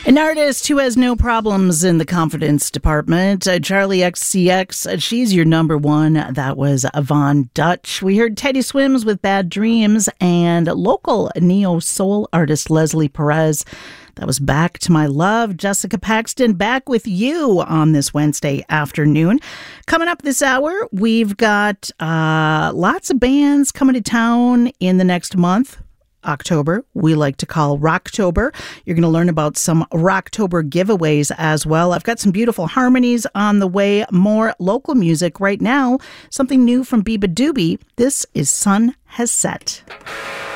An artist who has no problems in the confidence department, Charlie XCX, she's your number one. That was Von Dutch. We heard Teddy Swims with Bad Dreams and local neo-soul artist Leslie Perez. That was Back to My Love. Jessica Paxton back with you on this Wednesday afternoon. Coming up this hour, we've got lots of bands coming to town in the next month. October, we like to call Rocktober. You're going to learn about some Rocktober giveaways as well. I've got some beautiful harmonies on the way, more local music right now, something new from Biba Doobie. This is Sun Has Set.